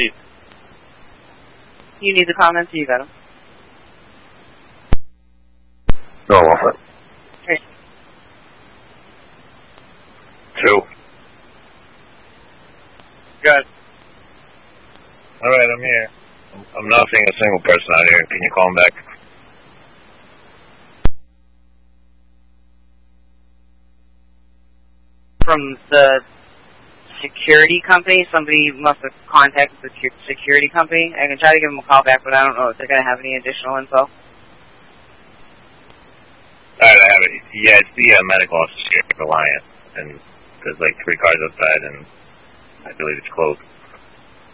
Chief. You need the comments, you got them. No, I want it. Okay. 2. Good. Alright, I'm here. I'm not seeing a single person out here. Can you call him back? From the security company, somebody must have contacted the security company. I can try to give them a call back, but I don't know if they're going to have any additional info. Alright, I have it. Yeah, it's the medical officer here, Reliant. And there's like 3 cars outside, and I believe it's closed.